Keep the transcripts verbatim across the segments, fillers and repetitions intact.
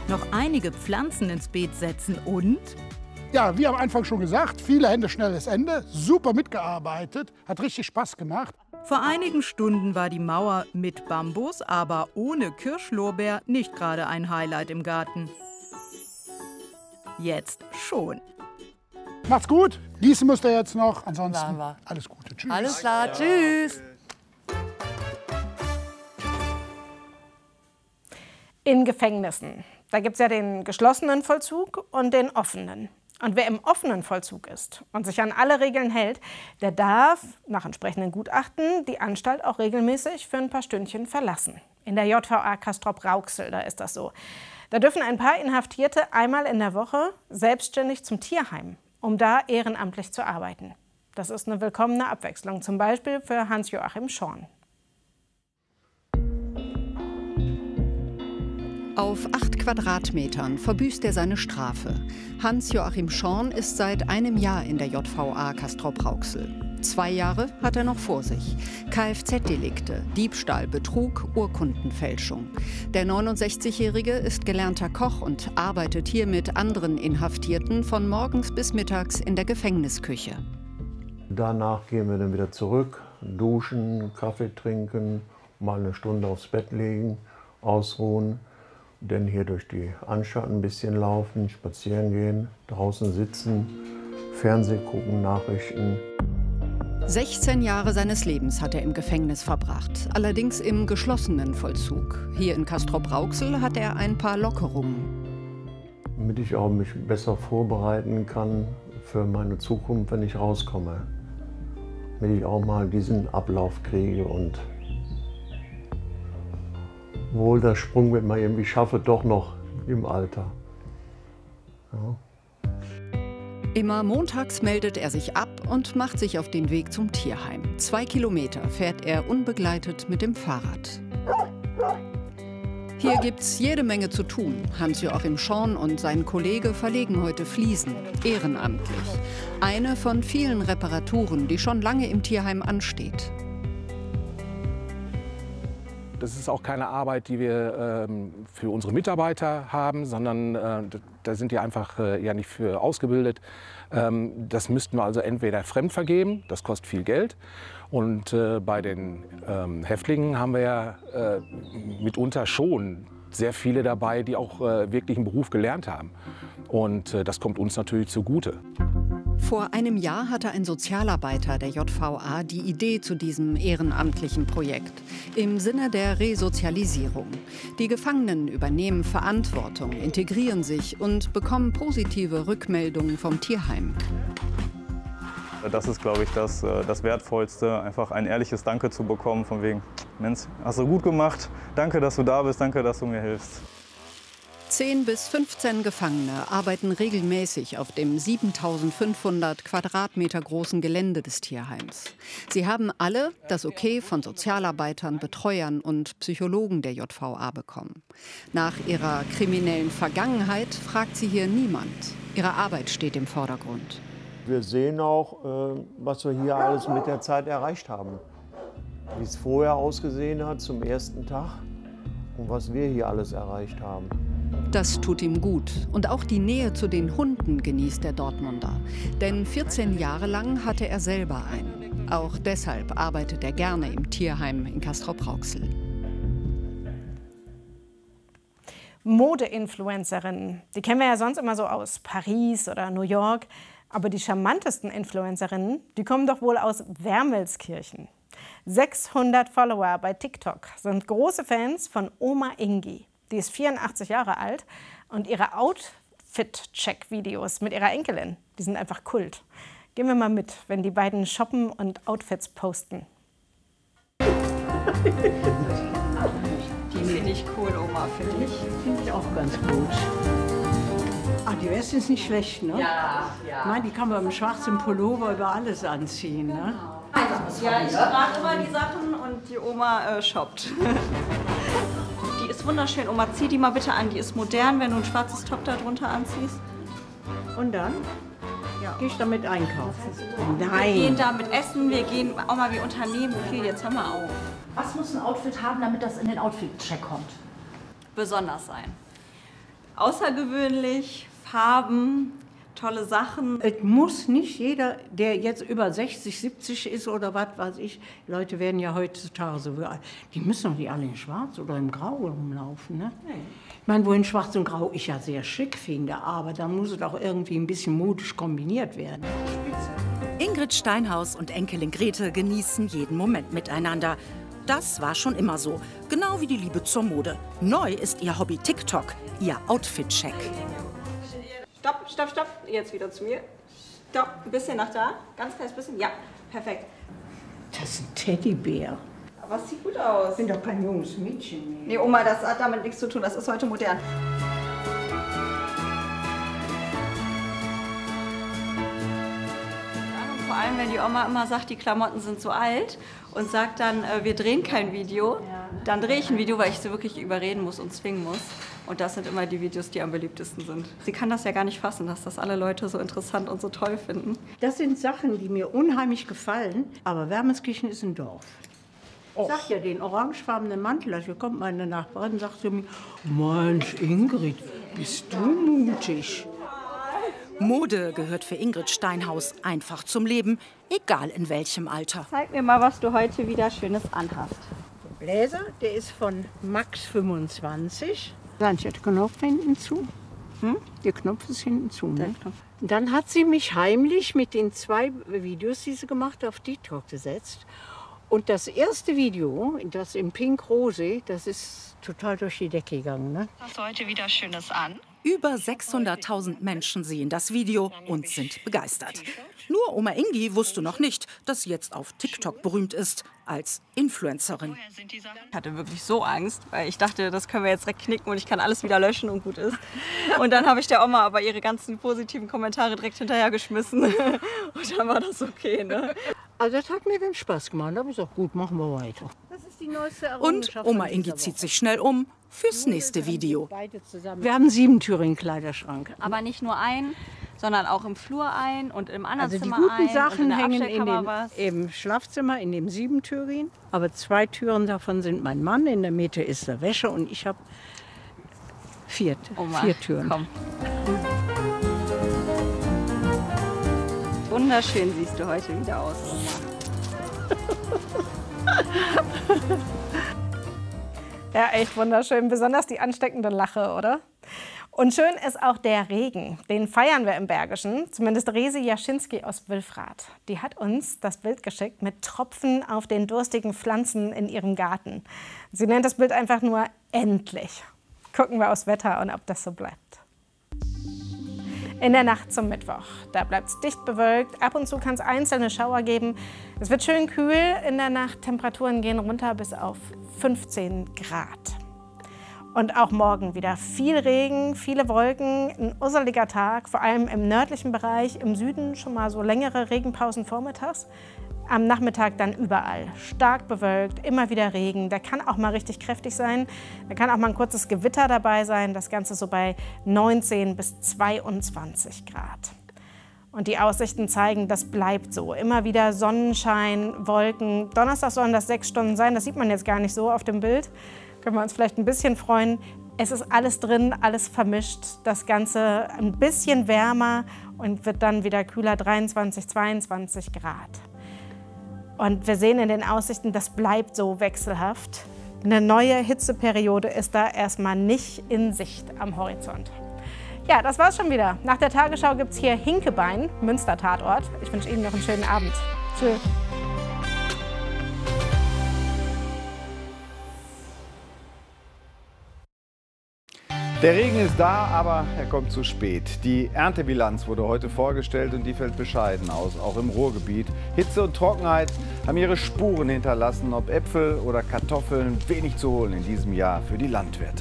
noch einige Pflanzen ins Beet setzen und... Ja, wie am Anfang schon gesagt, viele Hände, schnelles Ende. Super mitgearbeitet, hat richtig Spaß gemacht. Vor einigen Stunden war die Mauer mit Bambus, aber ohne Kirschlorbeer nicht gerade ein Highlight im Garten. Jetzt schon. Macht's gut, gießen müsst ihr jetzt noch, ansonsten alles Gute. Tschüss. Alles klar, tschüss. In Gefängnissen, da gibt es ja den geschlossenen Vollzug und den offenen. Und wer im offenen Vollzug ist und sich an alle Regeln hält, der darf nach entsprechenden Gutachten die Anstalt auch regelmäßig für ein paar Stündchen verlassen. In der J V A Castrop-Rauxel, da ist das so. Da dürfen ein paar Inhaftierte einmal in der Woche selbstständig zum Tierheim, um da ehrenamtlich zu arbeiten. Das ist eine willkommene Abwechslung, zum Beispiel für Hans-Joachim Schorn. Auf acht Quadratmetern verbüßt er seine Strafe. Hans-Joachim Schorn ist seit einem Jahr in der J V A Castrop-Rauxel. Zwei Jahre hat er noch vor sich. Kfz-Delikte, Diebstahl, Betrug, Urkundenfälschung. Der neunundsechzigjährige ist gelernter Koch und arbeitet hier mit anderen Inhaftierten von morgens bis mittags in der Gefängnisküche. Danach gehen wir dann wieder zurück, duschen, Kaffee trinken, mal eine Stunde aufs Bett legen, ausruhen. Dann hier durch die Anstalt ein bisschen laufen, spazieren gehen, draußen sitzen, Fernsehen gucken, Nachrichten. sechzehn Jahre seines Lebens hat er im Gefängnis verbracht, allerdings im geschlossenen Vollzug. Hier in Castrop-Rauxel hat er ein paar Lockerungen. Damit ich auch mich besser vorbereiten kann für meine Zukunft, wenn ich rauskomme. Damit ich auch mal diesen Ablauf kriege und wohl der Sprung wird man irgendwie schaffe, doch noch im Alter. Ja. Immer montags meldet er sich ab und macht sich auf den Weg zum Tierheim. Zwei Kilometer fährt er unbegleitet mit dem Fahrrad. Hier gibt's jede Menge zu tun. Hans-Joachim Schorn und sein Kollege verlegen heute Fliesen, ehrenamtlich. Eine von vielen Reparaturen, die schon lange im Tierheim ansteht. Das ist auch keine Arbeit, die wir ähm, für unsere Mitarbeiter haben, sondern äh, da sind die einfach äh, ja nicht für ausgebildet. Ähm, das müssten wir also entweder fremd vergeben, das kostet viel Geld. Und äh, bei den ähm, Häftlingen haben wir ja äh, mitunter schon sehr viele dabei, die auch äh, wirklich einen Beruf gelernt haben. Und äh, das kommt uns natürlich zugute. Vor einem Jahr hatte ein Sozialarbeiter der J V A die Idee zu diesem ehrenamtlichen Projekt im Sinne der Resozialisierung. Die Gefangenen übernehmen Verantwortung, integrieren sich und bekommen positive Rückmeldungen vom Tierheim. Das ist, glaube ich, das, das Wertvollste, einfach ein ehrliches Danke zu bekommen, von wegen, Mensch, hast du gut gemacht, danke, dass du da bist, danke, dass du mir hilfst. zehn bis fünfzehn Gefangene arbeiten regelmäßig auf dem siebentausendfünfhundert Quadratmeter großen Gelände des Tierheims. Sie haben alle das Okay von Sozialarbeitern, Betreuern und Psychologen der J V A bekommen. Nach ihrer kriminellen Vergangenheit fragt sie hier niemand. Ihre Arbeit steht im Vordergrund. Wir sehen auch, was wir hier alles mit der Zeit erreicht haben. Wie es vorher ausgesehen hat zum ersten Tag und was wir hier alles erreicht haben. Das tut ihm gut. Und auch die Nähe zu den Hunden genießt der Dortmunder. Denn vierzehn Jahre lang hatte er selber einen. Auch deshalb arbeitet er gerne im Tierheim in Castrop-Rauxel. Mode-Influencerinnen, die kennen wir ja sonst immer so aus Paris oder New York. Aber die charmantesten Influencerinnen, die kommen doch wohl aus Wermelskirchen. sechshundert Follower bei TikTok sind große Fans von Oma Ingi. Die ist vierundachtzig Jahre alt und ihre Outfit-Check-Videos mit ihrer Enkelin, die sind einfach Kult. Gehen wir mal mit, wenn die beiden shoppen und Outfits posten. Die finde ich cool, Oma, finde ich. Finde ich auch ganz gut. Ach, die Weste ist nicht schlecht, ne? Ja, ja. Nein, die kann man mit einem schwarzen Pullover über alles anziehen, ne? Ja, ich trage immer die Sachen und die Oma äh, shoppt. Die ist wunderschön. Oma, zieh die mal bitte an. Die ist modern, wenn du ein schwarzes Top da drunter anziehst. Und dann? Ja. Gehe ich damit einkaufen? Wir Nein. gehen damit essen, wir gehen, Oma, wir unternehmen viel. Jetzt haben wir auf. Was muss ein Outfit haben, damit das in den Outfit-Check kommt? Besonders sein. außergewöhnlich, Farben, tolle Sachen. Es muss nicht jeder, der jetzt über sechzig, siebzig ist oder was weiß ich, Leute werden ja heutzutage so, die müssen doch nicht alle in Schwarz oder im Grau rumlaufen. Ne? Nee. Ich meine, wo in Schwarz und Grau ich ja sehr schick finde, aber da muss es auch irgendwie ein bisschen modisch kombiniert werden. Ingrid Steinhaus und Enkelin Grete genießen jeden Moment miteinander. Das war schon immer so, genau wie die Liebe zur Mode. Neu ist ihr Hobby TikTok, ihr Outfit-Check. Stopp, stopp, stopp. Jetzt wieder zu mir. Stopp, ein bisschen nach da. Ganz kleines bisschen. Ja, perfekt. Das ist ein Teddybär. Aber es sieht gut aus. Ich bin doch kein junges Mädchen mehr. Nee, Oma, das hat damit nichts zu tun. Das ist heute modern. Vor allem, wenn die Oma immer sagt, die Klamotten sind zu alt und sagt dann, äh, wir drehen kein Video, ja. Dann drehe ich ein Video, weil ich sie wirklich überreden muss und zwingen muss. Und das sind immer die Videos, die am beliebtesten sind. Sie kann das ja gar nicht fassen, dass das alle Leute so interessant und so toll finden. Das sind Sachen, die mir unheimlich gefallen, aber Wermelskirchen ist ein Dorf. Ich sag ja, den orangefarbenen Mantel, hier kommt meine Nachbarin und sagt zu mir, Mensch, Ingrid, bist du mutig. Mode gehört für Ingrid Steinhaus einfach zum Leben, egal in welchem Alter. Zeig mir mal, was du heute wieder Schönes anhast. Der Bläser, der ist von Max fünfundzwanzig. Der Knopf hinten zu. Hm? Der Knopf ist hinten zu. Ne? Dann hat sie mich heimlich mit den zwei Videos, die sie gemacht hat, auf TikTok gesetzt. Und das erste Video, das im Pink-Rose, das ist total durch die Decke gegangen. Ne? Hast du heute wieder Schönes an? Über sechshunderttausend Menschen sehen das Video und sind begeistert. Nur Oma Ingi wusste noch nicht, dass sie jetzt auf TikTok berühmt ist als Influencerin. Ich hatte wirklich so Angst, weil ich dachte, das können wir jetzt direkt knicken und ich kann alles wieder löschen und gut ist. Und dann habe ich der Oma aber ihre ganzen positiven Kommentare direkt hinterhergeschmissen. Und dann war das okay. Ne? Also das hat mir dann Spaß gemacht. Da habe ich gesagt, gut, machen wir weiter. Das ist die neueste Errungenschaft. Und Oma Ingi zieht sich schnell um fürs nächste Video. Wir haben sieben Türen im Kleiderschrank. Aber nicht nur ein, sondern auch im Flur ein und im anderen also Zimmer ein. Also die guten ein Sachen und in hängen in dem, was. im Schlafzimmer, in dem siebentürigen. Aber zwei Türen davon sind mein Mann, in der Mitte ist der Wäsche und ich habe vier, Oma, vier Türen. Komm. Wunderschön siehst du heute wieder aus, Oma. Ja, echt wunderschön. Besonders die ansteckende Lache, oder? Und schön ist auch der Regen. Den feiern wir im Bergischen. Zumindest Resi Jaschinski aus Wilfrath. Die hat uns das Bild geschickt mit Tropfen auf den durstigen Pflanzen in ihrem Garten. Sie nennt das Bild einfach nur endlich. Gucken wir aufs Wetter und ob das so bleibt. In der Nacht zum Mittwoch. Da bleibt es dicht bewölkt. Ab und zu kann es einzelne Schauer geben. Es wird schön kühl in der Nacht. Temperaturen gehen runter bis auf fünfzehn Grad. Und auch morgen wieder viel Regen, viele Wolken, ein usseliger Tag, vor allem im nördlichen Bereich, im Süden schon mal so längere Regenpausen vormittags. Am Nachmittag dann überall stark bewölkt, immer wieder Regen. Der kann auch mal richtig kräftig sein. Da kann auch mal ein kurzes Gewitter dabei sein. Das Ganze so bei neunzehn bis zweiundzwanzig Grad. Und die Aussichten zeigen, das bleibt so. Immer wieder Sonnenschein, Wolken. Donnerstag sollen das sechs Stunden sein. Das sieht man jetzt gar nicht so auf dem Bild. Können wir uns vielleicht ein bisschen freuen. Es ist alles drin, alles vermischt. Das Ganze ein bisschen wärmer und wird dann wieder kühler, dreiundzwanzig, zweiundzwanzig Grad. Und wir sehen in den Aussichten, das bleibt so wechselhaft. Eine neue Hitzeperiode ist da erstmal nicht in Sicht am Horizont. Ja, das war's schon wieder. Nach der Tagesschau gibt es hier Hinkebein, Münster-Tatort. Ich wünsche Ihnen noch einen schönen Abend. Tschüss. Der Regen ist da, aber er kommt zu spät. Die Erntebilanz wurde heute vorgestellt und die fällt bescheiden aus, auch im Ruhrgebiet. Hitze und Trockenheit haben ihre Spuren hinterlassen, ob Äpfel oder Kartoffeln, wenig zu holen in diesem Jahr für die Landwirte.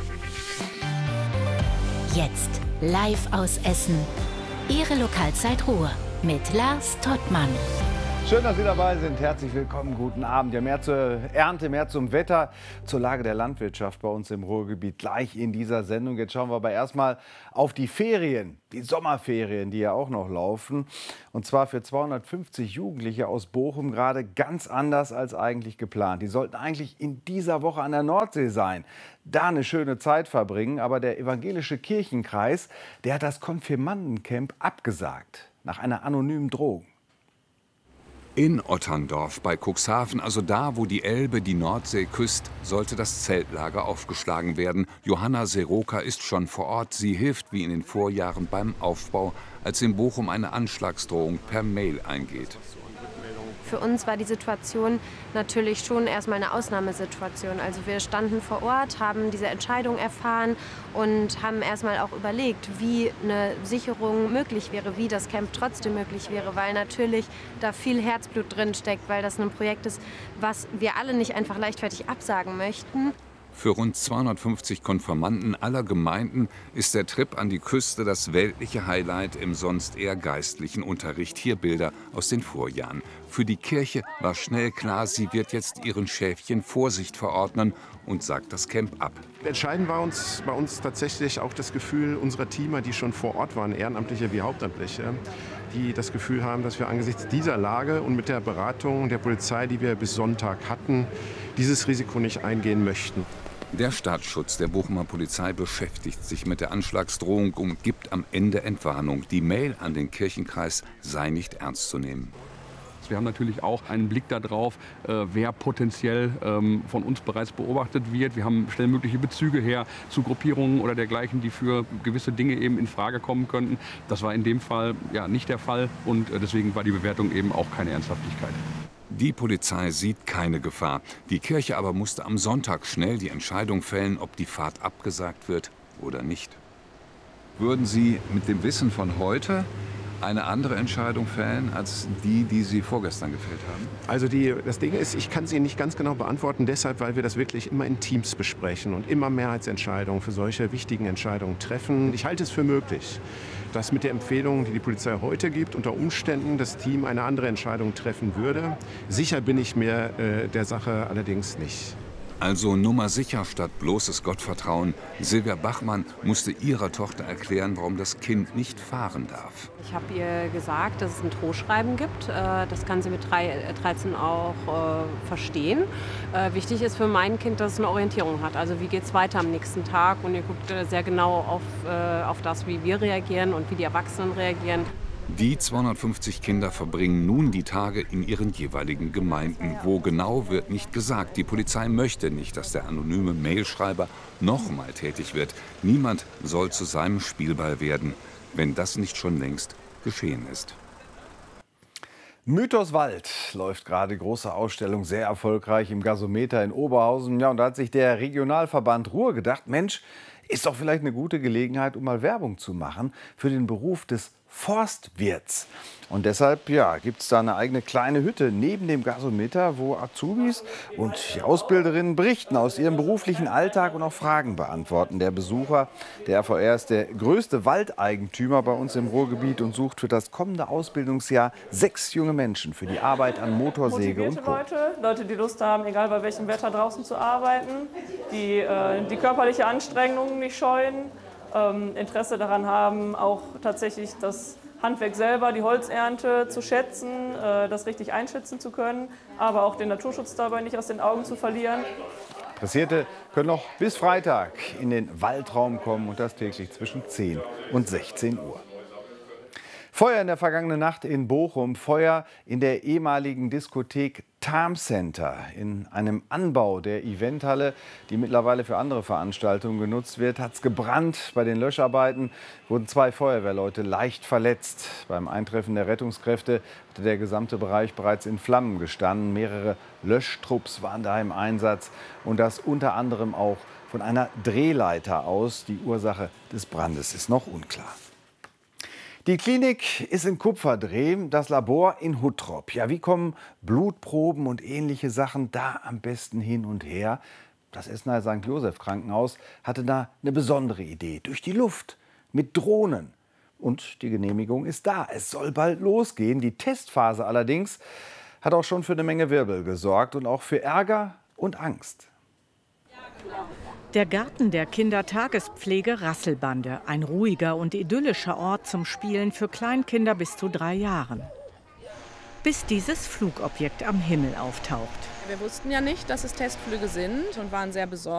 Jetzt live aus Essen, Ihre Lokalzeit Ruhr mit Lars Tottmann. Schön, dass Sie dabei sind. Herzlich willkommen, guten Abend. Ja, mehr zur Ernte, mehr zum Wetter, zur Lage der Landwirtschaft bei uns im Ruhrgebiet gleich in dieser Sendung. Jetzt schauen wir aber erstmal auf die Ferien, die Sommerferien, die ja auch noch laufen. Und zwar für zweihundertfünfzig Jugendliche aus Bochum gerade ganz anders als eigentlich geplant. Die sollten eigentlich in dieser Woche an der Nordsee sein, da eine schöne Zeit verbringen. Aber der evangelische Kirchenkreis, der hat das Konfirmandencamp abgesagt, nach einer anonymen Drohung. In Otterndorf bei Cuxhaven, also da, wo die Elbe die Nordsee küsst, sollte das Zeltlager aufgeschlagen werden. Johanna Seroka ist schon vor Ort. Sie hilft wie in den Vorjahren beim Aufbau, als in Bochum eine Anschlagsdrohung per Mail eingeht. Für uns war die Situation natürlich schon erstmal eine Ausnahmesituation. Also wir standen vor Ort, haben diese Entscheidung erfahren und haben erstmal auch überlegt, wie eine Sicherung möglich wäre, wie das Camp trotzdem möglich wäre, weil natürlich da viel Herzblut drin steckt, weil das ein Projekt ist, was wir alle nicht einfach leichtfertig absagen möchten. Für rund zweihundertfünfzig Konfirmanden aller Gemeinden ist der Trip an die Küste das weltliche Highlight im sonst eher geistlichen Unterricht. Hier Bilder aus den Vorjahren. Für die Kirche war schnell klar, sie wird jetzt ihren Schäfchen Vorsicht verordnen und sagt das Camp ab. Entscheidend war uns, bei uns tatsächlich auch das Gefühl unserer Teamer, die schon vor Ort waren, Ehrenamtliche wie Hauptamtliche, die das Gefühl haben, dass wir angesichts dieser Lage und mit der Beratung der Polizei, die wir bis Sonntag hatten, dieses Risiko nicht eingehen möchten. Der Staatsschutz der Bochumer Polizei beschäftigt sich mit der Anschlagsdrohung und gibt am Ende Entwarnung. Die Mail an den Kirchenkreis sei nicht ernst zu nehmen. Wir haben natürlich auch einen Blick darauf, äh, wer potenziell ähm, von uns bereits beobachtet wird. Wir haben stellen mögliche Bezüge her zu Gruppierungen oder dergleichen, die für gewisse Dinge eben in Frage kommen könnten. Das war in dem Fall ja nicht der Fall und äh, deswegen war die Bewertung eben auch keine Ernsthaftigkeit. Die Polizei sieht keine Gefahr. Die Kirche aber musste am Sonntag schnell die Entscheidung fällen, ob die Fahrt abgesagt wird oder nicht. Würden Sie mit dem Wissen von heute eine andere Entscheidung fällen als die, die Sie vorgestern gefällt haben? Also die, das Ding ist, ich kann sie nicht ganz genau beantworten, deshalb, weil wir das wirklich immer in Teams besprechen und immer Mehrheitsentscheidungen für solche wichtigen Entscheidungen treffen. Ich halte es für möglich, dass mit der Empfehlung, die die Polizei heute gibt, unter Umständen das Team eine andere Entscheidung treffen würde. Sicher bin ich mir äh, der Sache allerdings nicht. Also Nummer sicher statt bloßes Gottvertrauen. Silvia Bachmann musste ihrer Tochter erklären, warum das Kind nicht fahren darf. Ich habe ihr gesagt, dass es ein Drohschreiben gibt. Das kann sie mit dreizehn auch verstehen. Wichtig ist für mein Kind, dass es eine Orientierung hat. Also wie geht es weiter am nächsten Tag? Und ihr guckt sehr genau auf, auf das, wie wir reagieren und wie die Erwachsenen reagieren. Die zweihundertfünfzig Kinder verbringen nun die Tage in ihren jeweiligen Gemeinden. Wo genau, wird nicht gesagt. Die Polizei möchte nicht, dass der anonyme Mailschreiber noch mal tätig wird. Niemand soll zu seinem Spielball werden, wenn das nicht schon längst geschehen ist. Mythos Wald läuft gerade, große Ausstellung, sehr erfolgreich im Gasometer in Oberhausen. Ja, und da hat sich der Regionalverband Ruhr gedacht, Mensch, ist doch vielleicht eine gute Gelegenheit, um mal Werbung zu machen für den Beruf des Forstwirts. Und deshalb ja, gibt es da eine eigene kleine Hütte neben dem Gasometer, wo Azubis und die Ausbilderinnen berichten aus ihrem beruflichen Alltag und auch Fragen beantworten. Der Besucher, der R V R, ist der größte Waldeigentümer bei uns im Ruhrgebiet und sucht für das kommende Ausbildungsjahr sechs junge Menschen für die Arbeit an Motorsäge und Co. Leute, Leute, die Lust haben, egal bei welchem Wetter draußen zu arbeiten, die äh, die körperliche Anstrengung nicht scheuen, ähm, Interesse daran haben, auch tatsächlich das Handwerk selber, die Holzernte zu schätzen, äh, das richtig einschätzen zu können, aber auch den Naturschutz dabei nicht aus den Augen zu verlieren. Interessierte können noch bis Freitag in den Waldraum kommen und das täglich zwischen zehn und sechzehn Uhr. Feuer in der vergangenen Nacht in Bochum, Feuer in der ehemaligen Diskothek Time Center, in einem Anbau der Eventhalle, die mittlerweile für andere Veranstaltungen genutzt wird, hat es gebrannt. Bei den Löscharbeiten wurden zwei Feuerwehrleute leicht verletzt. Beim Eintreffen der Rettungskräfte hatte der gesamte Bereich bereits in Flammen gestanden. Mehrere Löschtrupps waren da im Einsatz und das unter anderem auch von einer Drehleiter aus. Die Ursache des Brandes ist noch unklar. Die Klinik ist in Kupferdreh, das Labor in Huttrop. Ja, wie kommen Blutproben und ähnliche Sachen da am besten hin und her? Das Essener Sankt Joseph Krankenhaus hatte da eine besondere Idee. Durch die Luft, mit Drohnen. Und die Genehmigung ist da. Es soll bald losgehen. Die Testphase allerdings hat auch schon für eine Menge Wirbel gesorgt und auch für Ärger und Angst. Der Garten der Kindertagespflege Rasselbande. Ein ruhiger und idyllischer Ort zum Spielen für Kleinkinder bis zu drei Jahren. Bis dieses Flugobjekt am Himmel auftaucht. Wir wussten ja nicht, dass es Testflüge sind und waren sehr besorgt.